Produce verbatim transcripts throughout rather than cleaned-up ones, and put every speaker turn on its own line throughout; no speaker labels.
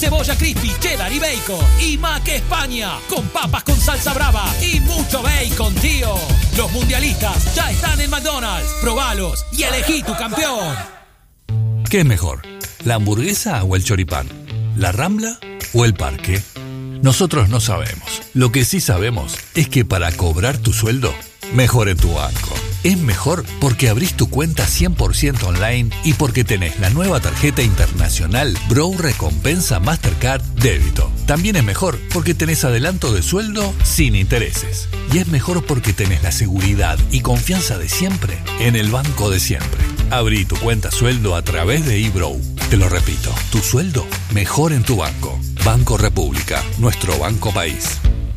Cebolla crispy, cheddar y bacon. Y Mac España, con papas con salsa brava y mucho bacon, tío. Los mundialistas ya están en McDonald's. Probalos y elegí tu campeón.
¿Qué es mejor? ¿La hamburguesa o el choripán? ¿La Rambla o el parque? Nosotros no sabemos. Lo que sí sabemos es que para cobrar tu sueldo, mejor en tu banco. Es mejor porque abrís tu cuenta cien por ciento online y porque tenés la nueva tarjeta internacional Bro Recompensa Mastercard Débito. También es mejor porque tenés adelanto de sueldo sin intereses. Y es mejor porque tenés la seguridad y confianza de siempre en el banco de siempre. Abrí tu cuenta sueldo a través de eBrow. Te lo repito, tu sueldo mejor en tu banco. Banco República, nuestro banco país.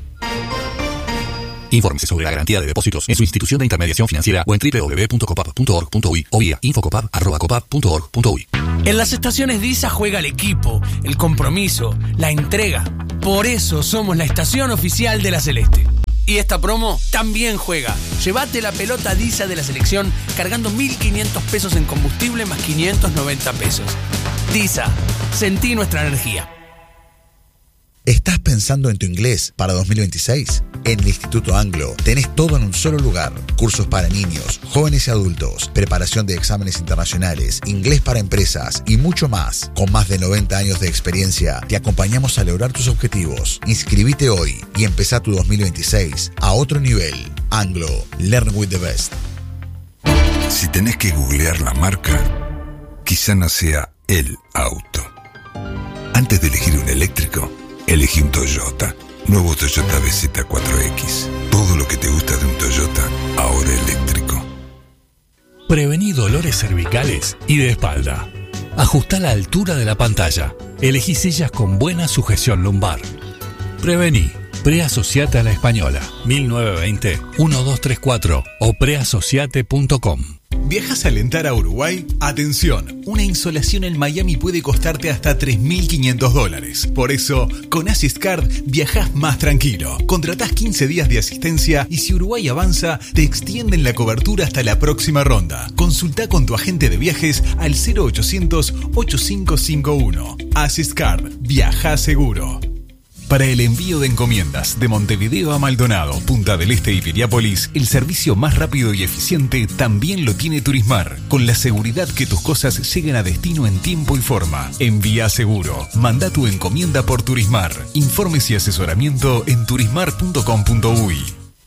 Infórmese sobre la garantía de depósitos en su institución de intermediación financiera o en doble u doble u doble u punto copap punto org punto uy o vía infocopap arroba copap punto org punto uy.
En las estaciones DISA juega el equipo, el compromiso, la entrega. Por eso somos la estación oficial de la Celeste. Y esta promo también juega. Llévate la pelota DISA de la selección cargando mil quinientos pesos en combustible más quinientos noventa pesos. DISA, sentí nuestra energía.
¿Estás pensando en tu inglés para dos mil veintiséis? En el Instituto Anglo tenés todo en un solo lugar. Cursos para niños, jóvenes y adultos, preparación de exámenes internacionales, inglés para empresas y mucho más. Con más de noventa años de experiencia, te acompañamos a lograr tus objetivos. Inscribite hoy y empezá tu dos mil veintiséis a otro nivel. Anglo, learn with the best.
Si tenés que googlear la marca, quizá no sea el auto. Antes de elegir un eléctrico, elegí un Toyota. Nuevo Toyota B Z cuatro X. Todo lo que te gusta de un Toyota, ahora eléctrico.
Prevení dolores cervicales y de espalda. Ajustá la altura de la pantalla. Elegí sillas con buena sujeción lumbar. Prevení. Preasociate a la Española. mil novecientos veinte, doce treinta y cuatro o preasociate punto com.
¿Viajas a alentar a Uruguay? Atención, una insolación en Miami puede costarte hasta tres mil quinientos dólares. Por eso, con Assistcard viajás más tranquilo. Contratás quince días de asistencia y si Uruguay avanza, te extienden la cobertura hasta la próxima ronda. Consultá con tu agente de viajes al cero ochocientos, ochenta y cinco cincuenta y uno. Assistcard, viaja seguro. Para el envío de encomiendas de Montevideo a Maldonado, Punta del Este y Piriápolis, el servicio más rápido y eficiente también lo tiene Turismar, con la seguridad que tus cosas lleguen a destino en tiempo y forma. Envía seguro. Manda tu encomienda por Turismar. Informes y asesoramiento en turismar punto com punto uy.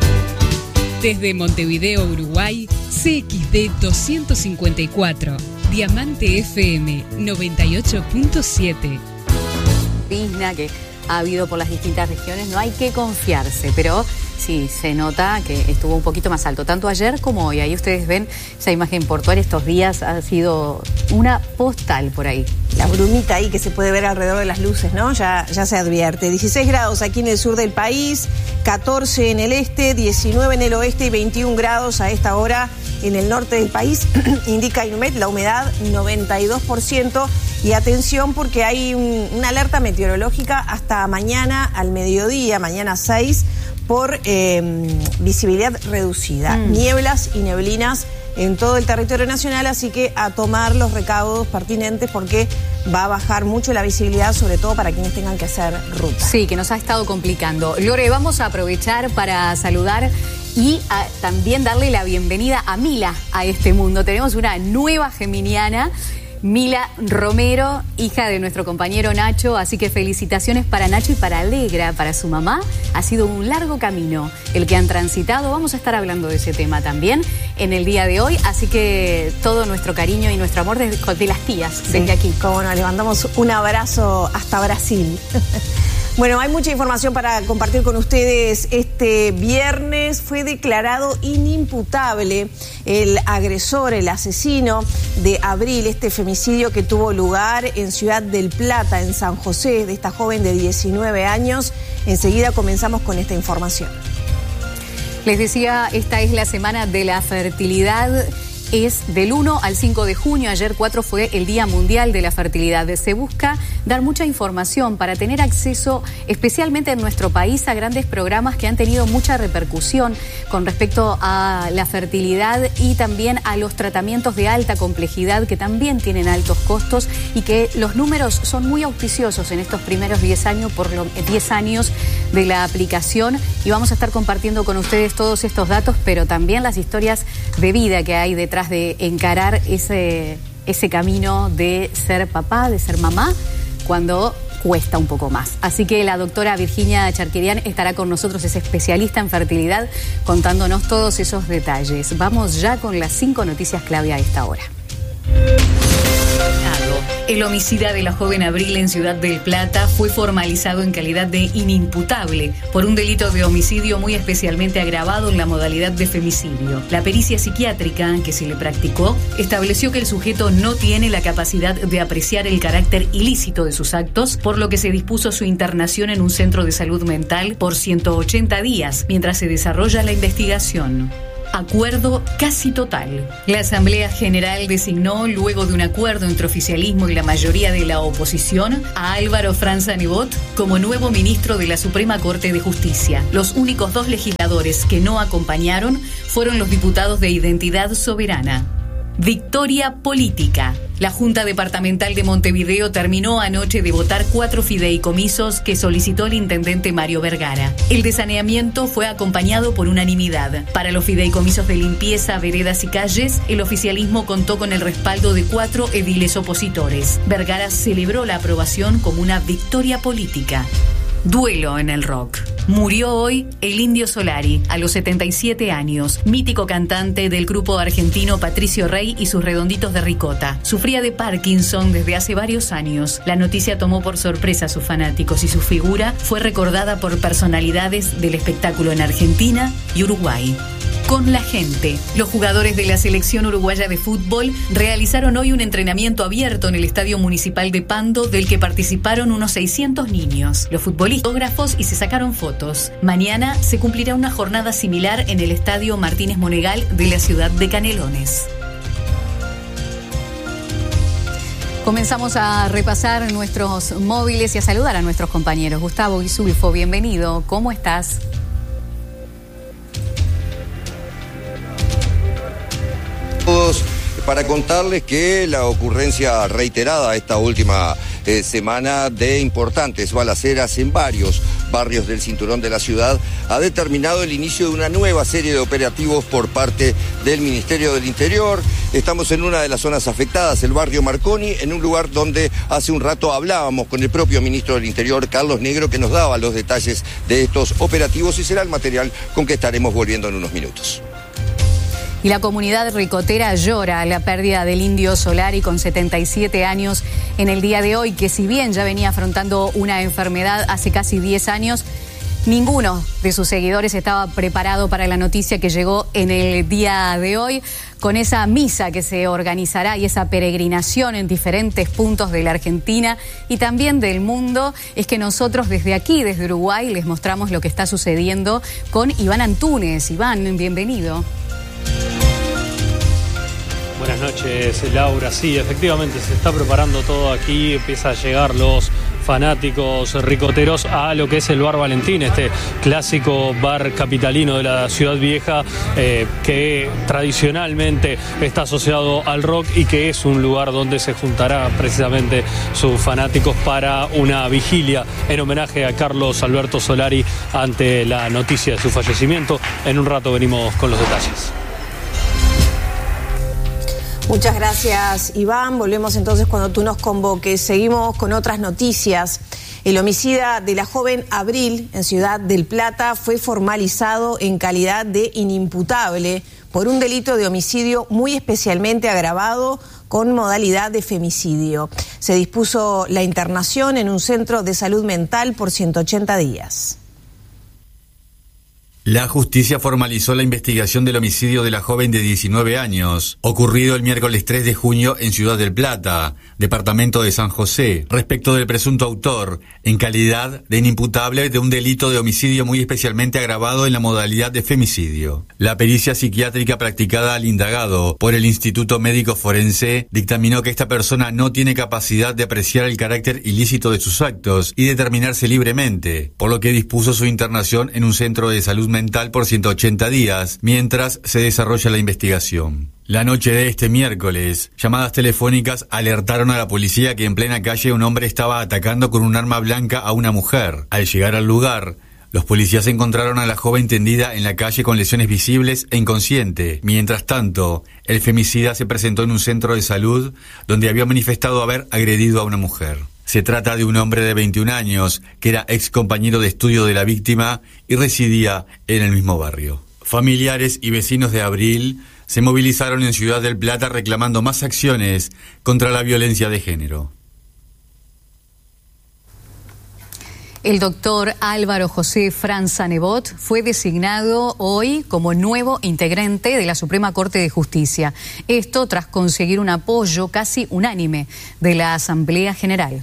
Desde Montevideo, Uruguay, C X D doscientos cincuenta y cuatro, Diamante F M noventa y ocho punto siete.
Pisna que ha habido por las distintas regiones, no hay que confiarse, pero sí, se nota que estuvo un poquito más alto, tanto ayer como hoy. Ahí ustedes ven esa imagen portuaria, estos días ha sido una postal por ahí.
La brumita ahí que se puede ver alrededor de las luces, ¿no? Ya, ya se advierte. dieciséis grados aquí en el sur del país, catorce en el este, diecinueve en el oeste y veintiún grados a esta hora en el norte del país. Indica Inumet la humedad noventa y dos por ciento. Y atención porque hay un, una alerta meteorológica hasta mañana al mediodía, mañana seis, por eh, visibilidad reducida. Mm. Nieblas y neblinas en todo el territorio nacional, así que a tomar los recaudos pertinentes porque va a bajar mucho la visibilidad, sobre todo para quienes tengan que hacer ruta.
Sí, que nos ha estado complicando. Lore, vamos a aprovechar para saludar y a, también darle la bienvenida a Mila a este mundo. Tenemos una nueva geminiana, Mila Romero, hija de nuestro compañero Nacho, así que felicitaciones para Nacho y para Alegra, para su mamá. Ha sido un largo camino el que han transitado. Vamos a estar hablando de ese tema también en el día de hoy, así que todo nuestro cariño y nuestro amor de, de las tías desde sí, aquí.
Como nos le mandamos un abrazo hasta Brasil. Bueno, hay mucha información para compartir con ustedes. Este viernes fue declarado inimputable el agresor, el asesino de Abril, este femicidio que tuvo lugar en Ciudad del Plata, en San José, de esta joven de diecinueve años. Enseguida comenzamos con esta información.
Les decía, esta es la semana de la fertilidad es del uno al cinco de junio. Ayer cuatro fue el Día Mundial de la Fertilidad. Se busca dar mucha información para tener acceso, especialmente en nuestro país, a grandes programas que han tenido mucha repercusión con respecto a la fertilidad y también a los tratamientos de alta complejidad que también tienen altos costos y que los números son muy auspiciosos en estos primeros diez años, por los diez años de la aplicación, y vamos a estar compartiendo con ustedes todos estos datos, pero también las historias de vida que hay detrás de encarar ese, ese camino de ser papá, de ser mamá, cuando cuesta un poco más. Así que la doctora Virginia Charquerian estará con nosotros, es especialista en fertilidad, contándonos todos esos detalles. Vamos ya con las cinco noticias clave a esta hora. El homicida de la joven Abril en Ciudad del Plata fue formalizado en calidad de inimputable por un delito de homicidio muy especialmente agravado en la modalidad de femicidio. La pericia psiquiátrica que se le practicó estableció que el sujeto no tiene la capacidad de apreciar el carácter ilícito de sus actos, por lo que se dispuso su internación en un centro de salud mental por ciento ochenta días mientras se desarrolla la investigación. Acuerdo casi total. La Asamblea General designó, luego de un acuerdo entre oficialismo y la mayoría de la oposición, a Álvaro Franza Nebot como nuevo ministro de la Suprema Corte de Justicia. Los únicos dos legisladores que no acompañaron fueron los diputados de Identidad Soberana. Victoria política. La Junta Departamental de Montevideo terminó anoche de votar cuatro fideicomisos que solicitó el intendente Mario Vergara. El desaneamiento fue acompañado por unanimidad. Para los fideicomisos de limpieza, veredas y calles, el oficialismo contó con el respaldo de cuatro ediles opositores. Vergara celebró la aprobación como una victoria política. Duelo en el rock. Murió hoy el Indio Solari, a los setenta y siete años, mítico cantante del grupo argentino Patricio Rey y sus Redonditos de Ricota. Sufría de Parkinson desde hace varios años. La noticia tomó por sorpresa a sus fanáticos y su figura fue recordada por personalidades del espectáculo en Argentina y Uruguay. Con la gente. Los jugadores de la selección uruguaya de fútbol realizaron hoy un entrenamiento abierto en el Estadio Municipal de Pando, del que participaron unos seiscientos niños. Los futbolistas, fotógrafos y se sacaron fotos. Mañana se cumplirá una jornada similar en el Estadio Martínez Monegal de la ciudad de Canelones. Comenzamos a repasar nuestros móviles y a saludar a nuestros compañeros. Gustavo Guisulfo, bienvenido. ¿Cómo estás?
Todos, para contarles que la ocurrencia reiterada esta última eh, semana de importantes balaceras en varios barrios del cinturón de la ciudad ha determinado el inicio de una nueva serie de operativos por parte del Ministerio del Interior. Estamos en una de las zonas afectadas, el barrio Marconi, en un lugar donde hace un rato hablábamos con el propio ministro del Interior, Carlos Negro, que nos daba los detalles de estos operativos, y será el material con que estaremos volviendo en unos minutos.
Y la comunidad ricotera llora la pérdida del Indio Solari, con setenta y siete años, en el día de hoy, que si bien ya venía afrontando una enfermedad hace casi diez años, ninguno de sus seguidores estaba preparado para la noticia que llegó en el día de hoy, con esa misa que se organizará y esa peregrinación en diferentes puntos de la Argentina y también del mundo. Es que nosotros desde aquí, desde Uruguay, les mostramos lo que está sucediendo con Iván Antunes. Iván, bienvenido.
Buenas noches, Laura. Sí, efectivamente se está preparando todo aquí, empieza a llegar los fanáticos ricoteros a lo que es el Bar Valentín, este clásico bar capitalino de la Ciudad Vieja, eh, que tradicionalmente está asociado al rock y que es un lugar donde se juntará precisamente sus fanáticos para una vigilia en homenaje a Carlos Alberto Solari ante la noticia de su fallecimiento. En un rato venimos con los detalles.
Muchas gracias, Iván. Volvemos entonces cuando tú nos convoques. Seguimos con otras noticias. El homicida de la joven Abril en Ciudad del Plata fue formalizado en calidad de inimputable por un delito de homicidio muy especialmente agravado con modalidad de femicidio. Se dispuso la internación en un centro de salud mental por ciento ochenta días.
La justicia formalizó la investigación del homicidio de la joven de diecinueve años, ocurrido el miércoles tres de junio en Ciudad del Plata, departamento de San José, respecto del presunto autor, en calidad de inimputable de un delito de homicidio muy especialmente agravado en la modalidad de femicidio. La pericia psiquiátrica practicada al indagado por el Instituto Médico Forense dictaminó que esta persona no tiene capacidad de apreciar el carácter ilícito de sus actos y determinarse libremente, por lo que dispuso su internación en un centro de salud mental mental por ciento ochenta días, mientras se desarrolla la investigación. La noche de este miércoles, llamadas telefónicas alertaron a la policía que en plena calle un hombre estaba atacando con un arma blanca a una mujer. Al llegar al lugar, los policías encontraron a la joven tendida en la calle con lesiones visibles e inconsciente. Mientras tanto, el femicida se presentó en un centro de salud donde había manifestado haber agredido a una mujer. Se trata de un hombre de veintiún años que era ex compañero de estudio de la víctima y residía en el mismo barrio. Familiares y vecinos de Abril se movilizaron en Ciudad del Plata reclamando más acciones contra la violencia de género.
El doctor Álvaro José Franza Nebot fue designado hoy como nuevo integrante de la Suprema Corte de Justicia. Esto tras conseguir un apoyo casi unánime de la Asamblea General.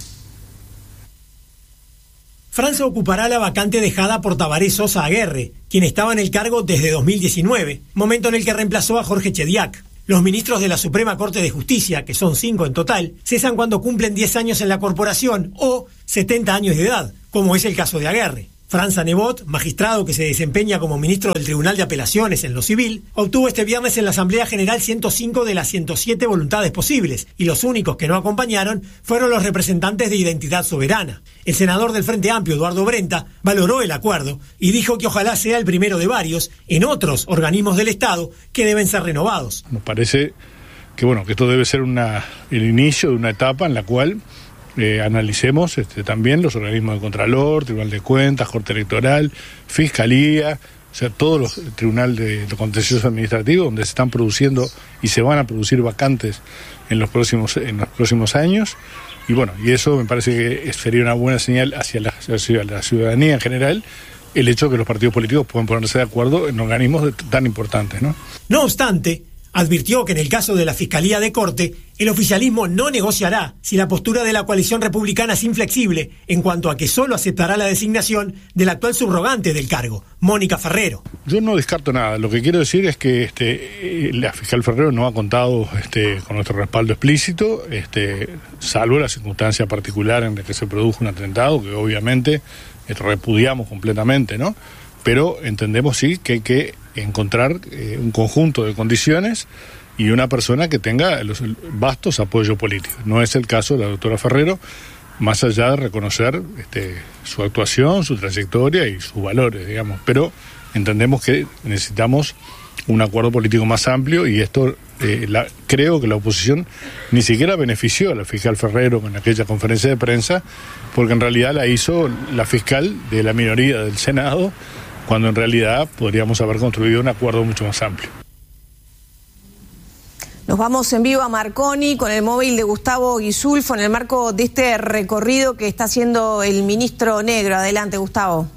Franza ocupará la vacante dejada por Tabaré Sosa Aguerre, quien estaba en el cargo desde dos mil diecinueve, momento en el que reemplazó a Jorge Chediak. Los ministros de la Suprema Corte de Justicia, que son cinco en total, cesan cuando cumplen diez años en la corporación o setenta años de edad, como es el caso de Aguerre. Franza Nebot, magistrado que se desempeña como ministro del Tribunal de Apelaciones en lo civil, obtuvo este viernes en la Asamblea General ciento cinco de las ciento siete voluntades posibles, y los únicos que no acompañaron fueron los representantes de Identidad Soberana. El senador del Frente Amplio, Eduardo Brenta, valoró el acuerdo y dijo que ojalá sea el primero de varios en otros organismos del Estado que deben ser renovados.
Nos parece que bueno que esto debe ser una, el inicio de una etapa en la cual Eh, analicemos este, también los organismos de Contralor, Tribunal de Cuentas, Corte Electoral, Fiscalía, o sea, todos los el Tribunal de, de Contencioso Administrativo, donde se están produciendo y se van a producir vacantes en los próximos en los próximos años. Y bueno, y eso me parece que sería una buena señal hacia la, hacia la ciudadanía en general, el hecho de que los partidos políticos puedan ponerse de acuerdo en organismos de, tan importantes, ¿no?
No obstante, advirtió que en el caso de la Fiscalía de Corte, el oficialismo no negociará si la postura de la coalición republicana es inflexible en cuanto a que solo aceptará la designación del actual subrogante del cargo, Mónica Ferrero.
Yo no descarto nada. Lo que quiero decir es que este, la fiscal Ferrero no ha contado este, con nuestro respaldo explícito, este, salvo la circunstancia particular en la que se produjo un atentado, que obviamente este, repudiamos completamente, ¿no? Pero entendemos sí que hay que encontrar eh, un conjunto de condiciones y una persona que tenga los vastos apoyos políticos. No es el caso de la doctora Ferrero, más allá de reconocer este, su actuación, su trayectoria y sus valores, digamos. Pero entendemos que necesitamos un acuerdo político más amplio y esto eh, la, creo que la oposición ni siquiera benefició a la fiscal Ferrero en aquella conferencia de prensa, porque en realidad la hizo la fiscal de la minoría del Senado, cuando en realidad podríamos haber construido un acuerdo mucho más amplio.
Nos vamos en vivo a Marconi con el móvil de Gustavo Guisulfo en el marco de este recorrido que está haciendo el ministro Negro. Adelante, Gustavo.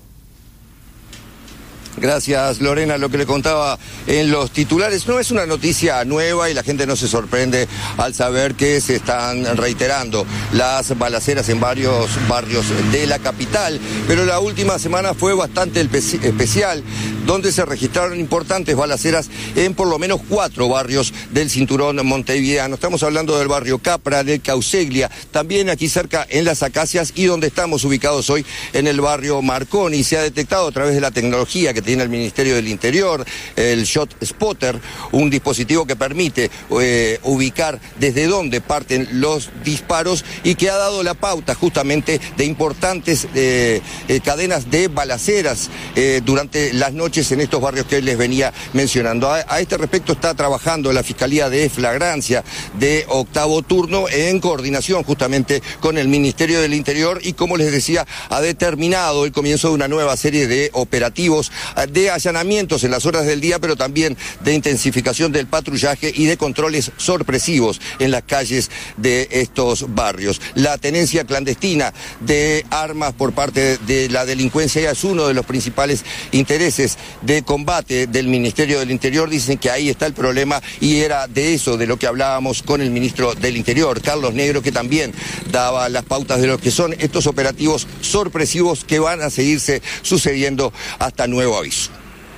Gracias, Lorena. Lo que le contaba en los titulares no es una noticia nueva y la gente no se sorprende al saber que se están reiterando las balaceras en varios barrios de la capital, pero la última semana fue bastante especial, donde se registraron importantes balaceras en por lo menos cuatro barrios del cinturón montevideano. Estamos hablando del barrio Capra, del Causeglia, también aquí cerca en Las Acacias y donde estamos ubicados hoy en el barrio Marconi. Se ha detectado a través de la tecnología que tiene el Ministerio del Interior, el Shot Spotter, un dispositivo que permite eh, ubicar desde dónde parten los disparos y que ha dado la pauta justamente de importantes eh, eh, cadenas de balaceras eh, durante las noches noches en estos barrios que les venía mencionando. A, a este respecto está trabajando la Fiscalía de Flagrancia de octavo turno en coordinación justamente con el Ministerio del Interior y, como les decía, ha determinado el comienzo de una nueva serie de operativos, de allanamientos en las horas del día, pero también de intensificación del patrullaje y de controles sorpresivos en las calles de estos barrios. La tenencia clandestina de armas por parte de la delincuencia es uno de los principales intereses de combate del Ministerio del Interior. Dicen que ahí está el problema y era de eso de lo que hablábamos con el ministro del Interior, Carlos Negro, que también daba las pautas de lo que son estos operativos sorpresivos que van a seguirse sucediendo hasta nuevo aviso.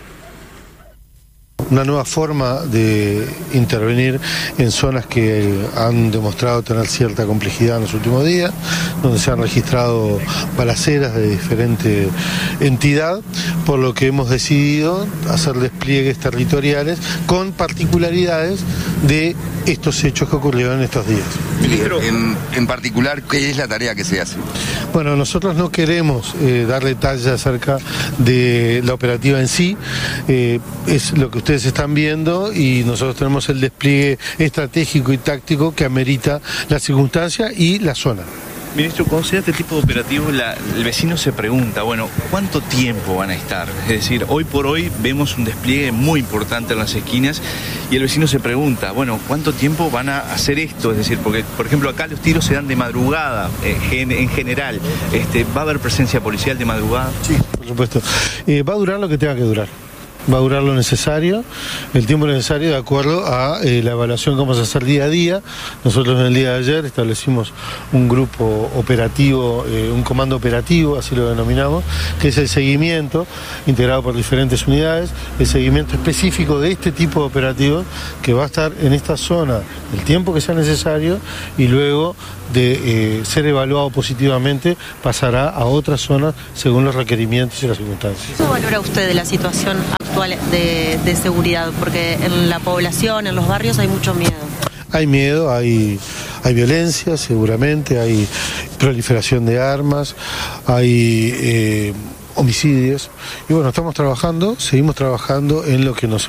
Una nueva forma de intervenir en zonas que han demostrado tener cierta complejidad en los últimos días, donde se han registrado balaceras de diferente entidad, por lo que hemos decidido hacer despliegues territoriales con particularidades de estos hechos que ocurrieron en estos días.
Ministro, en, en particular, ¿qué es la tarea que se hace?
Bueno, nosotros no queremos eh, dar detalles acerca de la operativa en sí, eh, es lo que ustedes están viendo y nosotros tenemos el despliegue estratégico y táctico que amerita la circunstancia y la zona.
Ministro, cuando se da este tipo de operativos, la, el vecino se pregunta, bueno, ¿cuánto tiempo van a estar? Es decir, hoy por hoy vemos un despliegue muy importante en las esquinas y el vecino se pregunta, bueno, ¿cuánto tiempo van a hacer esto? Es decir, porque, por ejemplo, acá los tiros se dan de madrugada, eh, en, en general. Este, ¿va a haber presencia policial de madrugada?
Sí, por supuesto. Eh, va a durar lo que tenga que durar. Va a durar lo necesario, el tiempo necesario de acuerdo a eh, la evaluación que vamos a hacer día a día. Nosotros en el día de ayer establecimos un grupo operativo, eh, un comando operativo, así lo denominamos, que es el seguimiento, integrado por diferentes unidades, el seguimiento específico de este tipo de operativos que va a estar en esta zona el tiempo que sea necesario y luego de eh, ser evaluado positivamente pasará a otras zonas según los requerimientos y las circunstancias.
¿Cómo valora usted de la situación actual de, de seguridad? Porque en la población, en los barrios hay mucho miedo.
Hay miedo, hay, hay violencia seguramente, hay proliferación de armas, hay eh, homicidios y bueno, estamos trabajando, seguimos trabajando en lo que nos